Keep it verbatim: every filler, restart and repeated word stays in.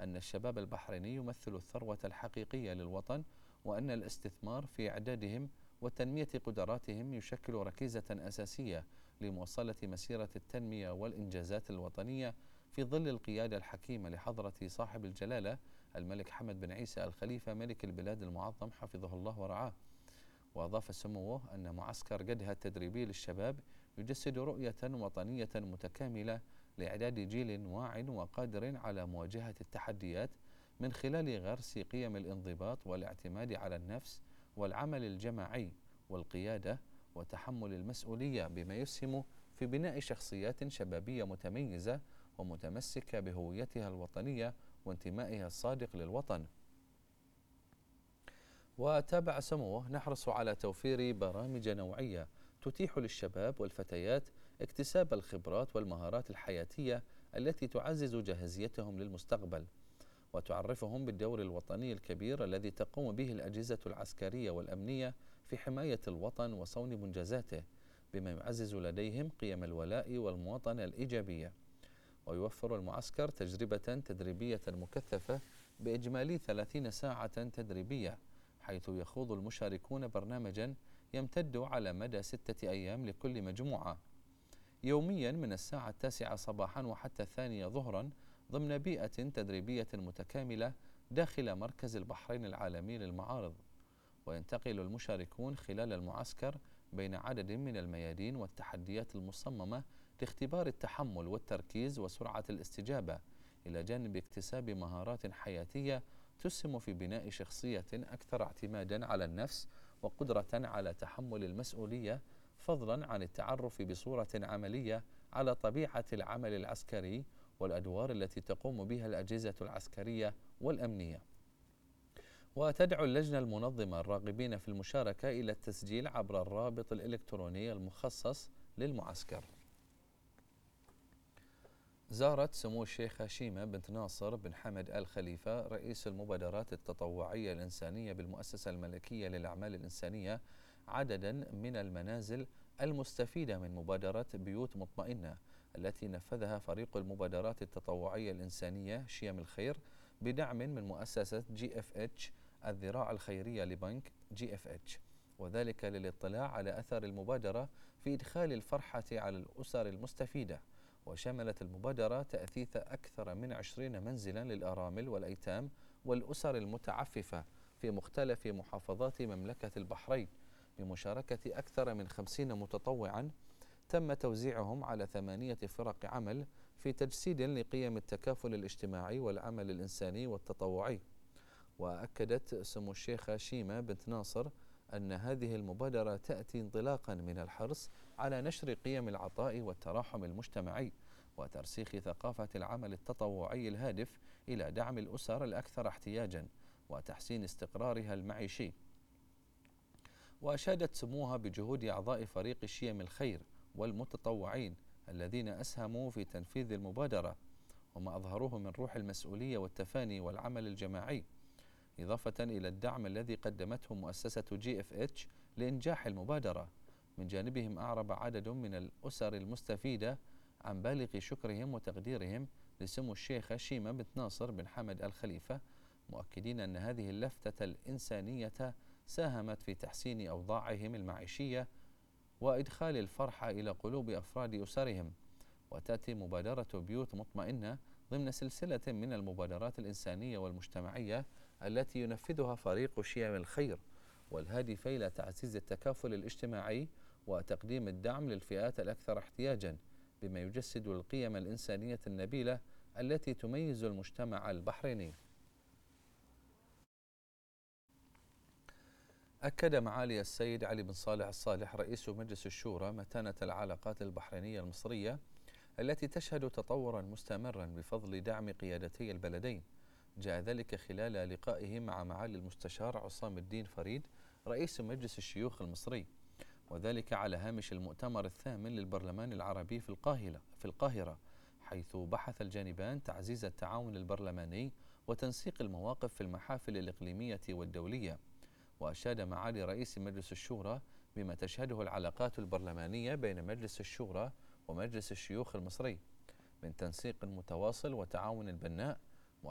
أن الشباب البحريني يمثل الثروة الحقيقية للوطن، وأن الاستثمار في إعدادهم وتنمية قدراتهم يشكل ركيزة أساسية لمواصلة مسيرة التنمية والإنجازات الوطنية في ظل القيادة الحكيمة لحضرة صاحب الجلالة الملك حمد بن عيسى الخليفة ملك البلاد المعظم حفظه الله ورعاه. وأضاف سموه أن معسكر قدها التدريبي للشباب يجسد رؤية وطنية متكاملة لإعداد جيل واع وقادر على مواجهة التحديات من خلال غرس قيم الانضباط والاعتماد على النفس والعمل الجماعي والقيادة وتحمل المسؤولية، بما يسهم في بناء شخصيات شبابية متميزة ومتمسكة بهويتها الوطنية وانتمائها الصادق للوطن. وتابع سموه: نحرص على توفير برامج نوعية تتيح للشباب والفتيات اكتساب الخبرات والمهارات الحياتية التي تعزز جاهزيتهم للمستقبل، وتعرفهم بالدور الوطني الكبير الذي تقوم به الأجهزة العسكرية والأمنية في حماية الوطن وصون منجزاته، بما يعزز لديهم قيم الولاء والمواطنة الإيجابية. ويوفر المعسكر تجربة تدريبية مكثفة بإجمالي ثلاثين ساعة تدريبية، حيث يخوض المشاركون برنامجا يمتد على مدى ستة أيام لكل مجموعة، يوميا من الساعة التاسعة صباحا وحتى الثانية ظهرا، ضمن بيئة تدريبية متكاملة داخل مركز البحرين العالمي للمعارض. وينتقل المشاركون خلال المعسكر بين عدد من الميادين والتحديات المصممة لاختبار التحمل والتركيز وسرعة الاستجابة، إلى جانب اكتساب مهارات حياتية تسهم في بناء شخصية أكثر اعتمادا على النفس وقدرة على تحمل المسؤولية، فضلا عن التعرف بصورة عملية على طبيعة العمل العسكري والأدوار التي تقوم بها الأجهزة العسكرية والأمنية. وتدعو اللجنة المنظمة الراغبين في المشاركة إلى التسجيل عبر الرابط الإلكتروني المخصص للمعسكر. زارت سمو الشيخة شيمة بنت ناصر بن حمد آل خليفة رئيس المبادرات التطوعية الإنسانية بالمؤسسة الملكية للأعمال الإنسانية عددا من المنازل المستفيدة من مبادرة بيوت مطمئنة التي نفذها فريق المبادرات التطوعية الإنسانية شيم الخير بدعم من مؤسسة جي اف اتش الذراع الخيرية لبنك جي اف اتش، وذلك للاطلاع على أثر المبادرة في إدخال الفرحة على الأسر المستفيدة. وشملت المبادرة تأثيث أكثر من عشرين منزلا للأرامل والأيتام والأسر المتعففة في مختلف محافظات مملكة البحرين، بمشاركة أكثر من خمسين متطوعا تم توزيعهم على ثمانية فرق عمل في تجسيد لقيم التكافل الاجتماعي والعمل الإنساني والتطوعي. وأكدت سمو الشيخة شيمة بنت ناصر أن هذه المبادرة تأتي انطلاقا من الحرص على نشر قيم العطاء والتراحم المجتمعي وترسيخ ثقافة العمل التطوعي الهادف إلى دعم الأسر الأكثر احتياجا وتحسين استقرارها المعيشي. وأشادت سموها بجهود أعضاء فريق شيم الخير والمتطوعين الذين أسهموا في تنفيذ المبادرة وما أظهروه من روح المسؤولية والتفاني والعمل الجماعي، إضافة إلى الدعم الذي قدمته مؤسسة جي اف اتش لإنجاح المبادرة. من جانبهم أعرب عدد من الأسر المستفيدة عن بالغ شكرهم وتقديرهم لسمو الشيخة شيمة بنت ناصر بن حمد آل خليفة، مؤكدين أن هذه اللفتة الإنسانية ساهمت في تحسين أوضاعهم المعيشية وإدخال الفرحة إلى قلوب أفراد أسرهم. وتأتي مبادرة بيوت مطمئنة ضمن سلسلة من المبادرات الإنسانية والمجتمعية التي ينفذها فريق شيم الخير، والهادف إلى تعزيز التكافل الاجتماعي وتقديم الدعم للفئات الأكثر احتياجا، بما يجسد القيم الإنسانية النبيلة التي تميز المجتمع البحريني. أكد معالي السيد علي بن صالح الصالح رئيس مجلس الشورى متانة العلاقات البحرينية المصرية التي تشهد تطورا مستمرا بفضل دعم قيادتي البلدين. جاء ذلك خلال لقائه مع معالي المستشار عصام الدين فريد رئيس مجلس الشيوخ المصري، وذلك على هامش المؤتمر الثامن للبرلمان العربي في القاهرة في القاهرة حيث بحث الجانبان تعزيز التعاون البرلماني وتنسيق المواقف في المحافل الإقليمية والدولية. وأشاد معالي رئيس مجلس الشورى بما تشهده العلاقات البرلمانية بين مجلس الشورى ومجلس الشيوخ المصري من تنسيق متواصل وتعاون بناء